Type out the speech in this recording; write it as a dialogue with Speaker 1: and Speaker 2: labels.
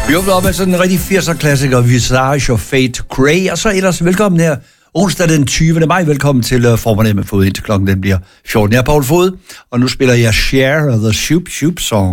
Speaker 1: Vi åbner op med sådan en rigtig 80'er-klassiker, Visage og Fate Grey, og så ellers velkommen her onsdag den 20. maj. Velkommen til Formerne med Fod, indtil klokken den bliver 14. Jeg er Poul Fod, og nu spiller jeg Cher og The Shoop Shoop Song.